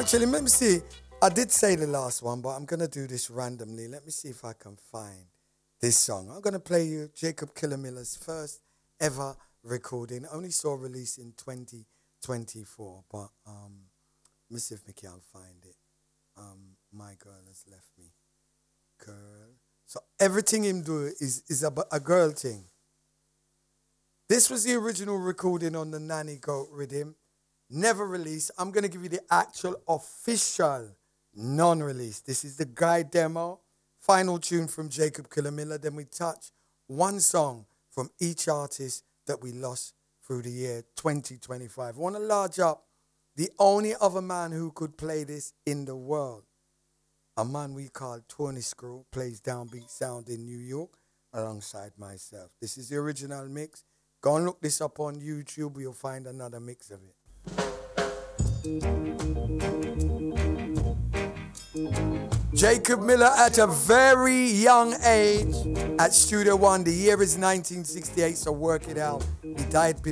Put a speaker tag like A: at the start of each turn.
A: Actually, let me see. I did say the last one, but I'm gonna do this randomly. Let me see if I can find this song. I'm gonna play you Jacob Killamiller's first ever recording. Only saw release in 2024, but let me see if Mickey I'll find it. My girl has left me. Girl. So everything him do is a girl thing. This was the original recording on the Nanny Goat Rhythm. Never released. I'm going to give you the actual official non-release. This is the guide demo. Final tune from Jacob Killamiller. Then we touch one song from each artist that we lost through the year 2025. I want to large up the only other man who could play this in the world. A man we call Tony Screw, plays downbeat sound in New York alongside myself. This is the original mix. Go and look this up on YouTube. You'll find another mix of it. Jacob Miller at a very young age at Studio One. The year is 1968, so work it out. He died before